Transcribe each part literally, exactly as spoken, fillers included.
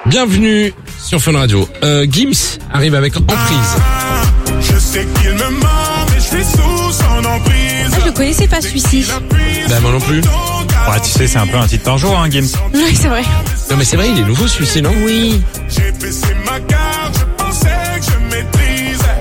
Bienvenue sur Fun Radio. Euh, Gims arrive avec Emprise. Je sais qu'il me ment, mais je suis sous son emprise. Ah, je le connaissais pas celui-ci. Bah moi non plus. Ouais, tu sais, c'est un peu un titre par jour, hein, Gims. Oui, c'est vrai. Non mais c'est vrai, il est nouveau celui-ci, non? Oui. J'ai baissé ma garde, je pensais que je maîtrisais.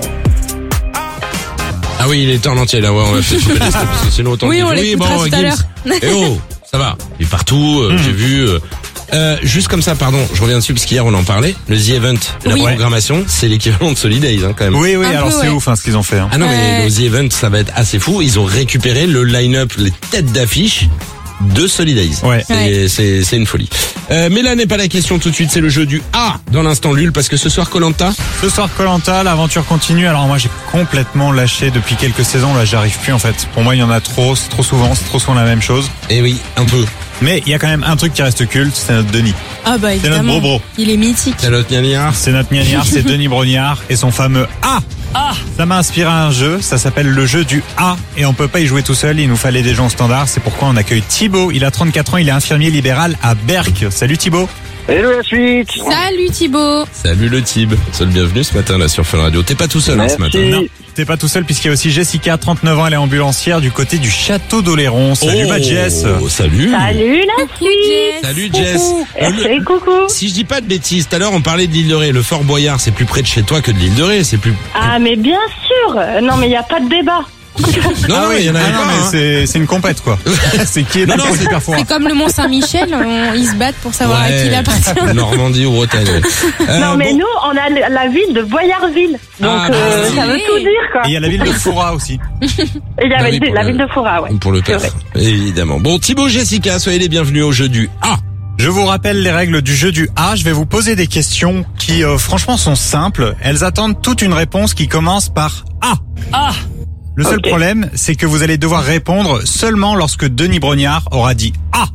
Ah oui, il est en entier là, ouais, on va peut-être couper les steps, parce que sinon autant Oui, dire. on l'écoutera tout à Gims. l'heure. Eh oh, ça va. Il est partout, euh, Mm. j'ai vu... Euh, Euh, juste comme ça, pardon, je reviens dessus parce qu'hier on en parlait. Le The Event, la Oui. programmation, c'est l'équivalent de Solidays hein, quand même. Oui, oui, Un alors peu, c'est ouais. ouf hein, ce qu'ils ont fait. Hein. Ah non, mais Ouais. le The Event, ça va être assez fou. Ils ont récupéré le line-up, les têtes d'affiche de Solidays. Ouais. C'est, Ouais. c'est, c'est une folie. Euh, mais là n'est pas la question tout de suite, c'est le jeu du A dans l'instant Lul parce que ce soir Koh-Lanta. Ce soir, Koh-Lanta, l'aventure continue. Alors moi, j'ai complètement lâché depuis quelques saisons. Là, j'arrive plus en fait. Pour moi, il y en a trop, c'est trop souvent, c'est trop souvent la même chose. Eh oui, un peu. Mais il y a quand même un truc qui reste culte, c'est notre Denis. Ah bah C'est notre évidemment. bro-bro. Il est mythique. C'est l'autre gnagnar. C'est notre gnagnard, c'est Denis Brognard et son fameux A. Ah, ça m'a inspiré un jeu, ça s'appelle le jeu du A et on peut pas y jouer tout seul, il nous fallait des gens standards, c'est pourquoi on accueille Thibaut, il a trente-quatre ans, il est infirmier libéral à Berck. Salut Thibaut. Hello la suite. Salut Thibaut. Salut le Tib. Sois le bienvenu ce matin là sur Fun Radio. T'es pas tout seul hein, ce matin. Merci. Non, t'es pas tout seul puisqu'il y a aussi Jessica, trente-neuf ans, elle est ambulancière du côté du château d'Oléron. Salut oh, ma Jess. Salut. Salut la Coucou Jess. Salut Jess. Euh, le- suite. Coucou. Si je dis pas de bêtises, tout à l'heure on parlait de l'île de Ré. Le Fort Boyard, c'est plus près de chez toi que de l'île de Ré. C'est plus. Ah mais bien sûr. Euh, Non mais il y a pas de débat. Non, non, il y en avait Ah non, pas. mais hein. c'est, c'est une compète quoi. c'est qui est Non, le non, plus c'est- performant. C'est comme le Mont Saint-Michel, on- ils se battent pour savoir à qui il Ouais. appartient. Normandie ou Bretagne. ouais. Euh, non mais bon. nous on a la- la ville de Boyardville. Donc Ah, euh, bah, ça veut oui. tout dire quoi. Et il y a la ville de Foura aussi. Et il y Bah avait oui, pour la le- ville de Foura, ouais. Pour le C'est père, vrai. évidemment. Bon, Thibaut, Jessica, soyez les bienvenus au jeu du A. Je vous rappelle les règles du jeu du A. Je vais vous poser des questions qui, euh, franchement, sont simples. Elles attendent toute une réponse qui commence par A. A. Le seul Ok. problème, c'est que vous allez devoir répondre seulement lorsque Denis Brognard aura dit A.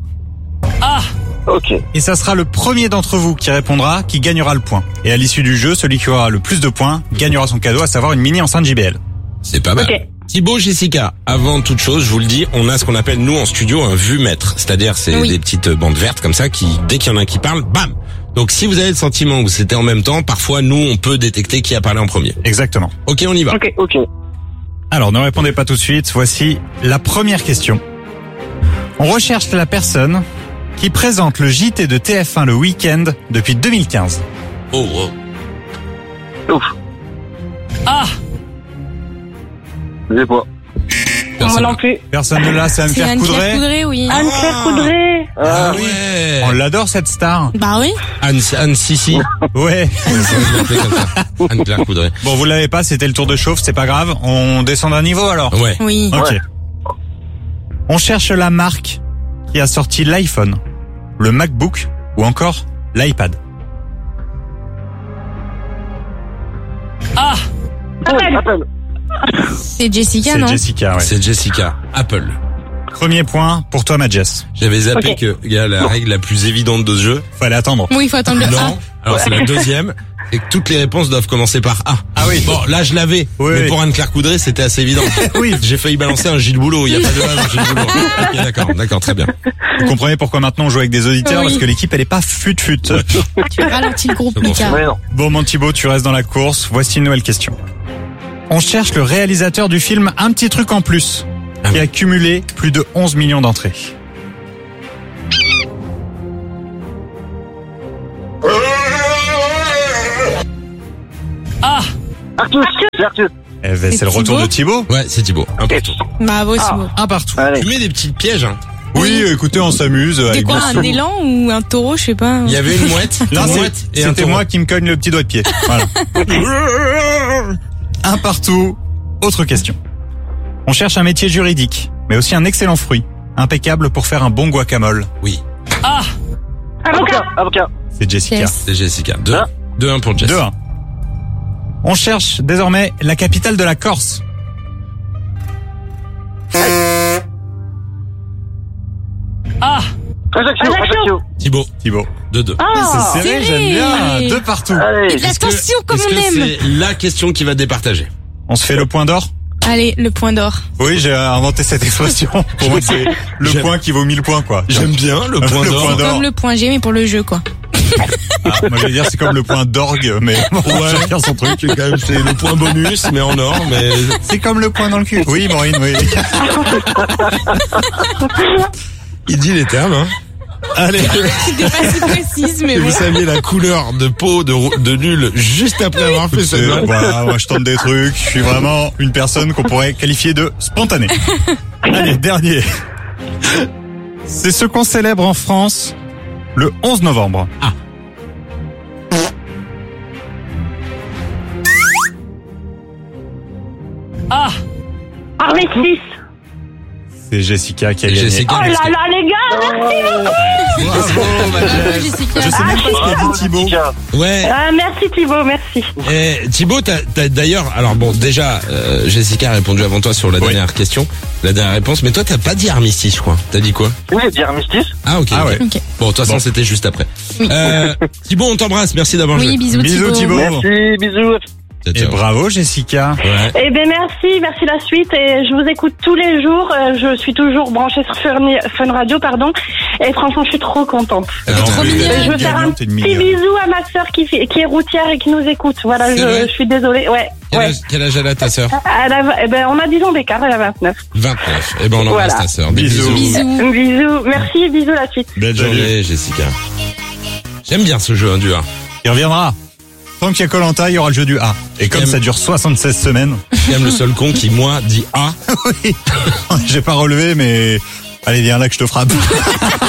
Ok. Et ça sera le premier d'entre vous qui répondra qui gagnera le point. Et à l'issue du jeu, celui qui aura le plus de points gagnera son cadeau, à savoir une mini enceinte J B L. C'est pas mal. Ok. Thibaut, Jessica, avant toute chose, je vous le dis, on a ce qu'on appelle, nous, en studio, un vue-mètre. C'est-à-dire, c'est Oui. des petites bandes vertes comme ça qui, dès qu'il y en a un qui parle, bam! Donc, si vous avez le sentiment que c'était en même temps, parfois, nous, on peut détecter qui a parlé en premier. Exactement. Ok, on y va. Ok. Ok. Alors, ne répondez pas tout de suite. Voici la première question. On recherche la personne qui présente le J T de T F un le week-end depuis deux mille quinze. Oh, oh. Ouf. Je sais pas. Moi Personne. non plus. Personne ne l'a, c'est C'est Anne-Claire Anne-Claire Coudray. Coudray, oui. Anne-Claire Coudray. Ah oui. ouais. On l'adore cette star. Bah oui. Anne, Anne Sissi. Ouais. Anne-Claire Coudray. Bon, vous l'avez pas, c'était le tour de chauffe, c'est pas grave. On descend d'un niveau alors. Ouais. Oui. Ok. Ouais. On cherche la marque qui a sorti l'iPhone, le MacBook ou encore l'iPad. Appelle. Appelle. C'est Jessica, C'est non? Jessica, ouais. C'est Jessica. Apple. Premier point pour toi, ma Jess. J'avais zappé Ok. que, il y a la règle la plus évidente de ce jeu. Fallait attendre. Oui, il faut attendre le Non. A. Alors, c'est la deuxième. C'est que toutes les réponses doivent commencer par A. Ah oui. Bon, là, je l'avais. Oui, mais oui. pour Anne-Claire Coudray, c'était assez évident. Oui. J'ai failli balancer un Gilles Boulot. Il n'y a pas de A dans Gilles Boulot. Ok, d'accord, d'accord, très bien. Vous comprenez pourquoi maintenant on joue avec des auditeurs Oui. parce que l'équipe elle est pas fut-fut. Tu ralentis le groupe, C'est bon, Mika. Ouais, non. Bon, mon Thibaut, tu restes dans la course. Voici une nouvelle question. On cherche le réalisateur du film Un petit truc en plus, Ah qui oui. a cumulé plus de onze millions d'entrées. Artus. C'est Artus. Eh ben, c'est C'est le retour Thibaut de Thibaut. Ouais, c'est Thibaut. Un partout. Bravo, Thibaut. Un partout. Allez. Tu mets des petites pièges, hein. Oui, écoutez, on s'amuse. C'était avec quoi, bien un sûr- élan ou un taureau, je sais pas. Il y avait une mouette, Non, une c'est- mouette et un c'était taureau. moi qui me cogne le petit doigt de pied. Voilà. Un partout. Autre question. On cherche un métier juridique, mais aussi un excellent fruit, impeccable pour faire un bon guacamole. Oui, Avocat. Avocat. C'est Jessica. Yes. c'est Jessica. Deux, Hein deux, un pour Jess. deux un. On cherche désormais la capitale de la Corse. Ajaccio. Ajaccio. Thibaut. Thibaut. Deux, deux. Ah. C'est serré, j'aime bien. Deux partout. Allez. Et de la Est-ce que- tension comme est-ce on que aime. C'est la question qui va départager. On se fait le point d'or. Allez, le point d'or. Oui, j'ai inventé cette expression. Pour moi, c'est le J'aime- point qui vaut mille points, quoi. J'aime bien le point Le d'or. point d'or. Comme le point G, mais pour le jeu, quoi. Ah, moi je vais dire c'est comme le point d'orgue, mais bon, Ouais. chacun son truc. C'est quand même, c'est le point bonus, mais en or, mais C'est comme le point dans le cul. Oui, Maureen, oui. il dit les termes, hein. Allez. C'était pas si précise, mais Et bon. vous saviez la couleur de peau de, rou- de nul juste après avoir fait ça. C'est- Voilà, moi je tente des trucs. Je suis vraiment une personne qu'on pourrait qualifier de spontanée. Allez, dernier. C'est ce qu'on célèbre en France le onze novembre. Ah. Armistice. C'est Jessica qui a Et gagné. Jessica, Oh là là, les gars, merci. bravo, ma Bravo, Jess. Jessica. Je sais même pas ce qu'a dit Thibaut. Ouais. Ah, merci Thibaut, merci. Et Thibaut, t'as, t'as d'ailleurs, alors bon, déjà, euh, Jessica a répondu avant toi sur la Oui. dernière question, la dernière réponse, mais toi t'as pas dit armistice, je crois. T'as dit quoi? Oui, dire armistice. Ah ok. Ah ok. ouais. Ok. Bon, de toute façon Bon. c'était juste après. Oui. Euh, Thibaut, on t'embrasse, merci d'avoir joué. Oui, bisous, Bisous, Thibaut. Merci, bisous. Ciao, Et ciao. bravo Jessica. Ouais. Eh ben merci, merci la suite et je vous écoute tous les jours. euh, Je suis toujours branchée sur Fun, Fun Radio, pardon. Et franchement, je suis trop contente. Alors, trop oui, mignonne. Et je veux faire un gagnante, t'es une petit mignonne. bisou à ma sœur qui, fait- qui est routière et qui nous écoute. Voilà, C'est vrai je, je suis désolée. Ouais, Quel, ouais. âge, quel âge elle a ta sœur? Elle a- eh ben, on a dix ans d'écart, elle a vingt-neuf. vingt-neuf. Eh ben on embrasse Voilà. ta sœur. Des Bisous. Bisous. Bisous, merci, bisous la suite. Belle journée, Jessica. J'aime bien ce jeu, hein, du A. Il reviendra. Tant qu'il y a Koh-Lanta, il y aura le jeu du A. Et comme J'aime. ça dure soixante-seize semaines, J'aime le seul con qui, moi, dit A. oui, j'ai pas relevé, mais allez, viens là que je te frappe.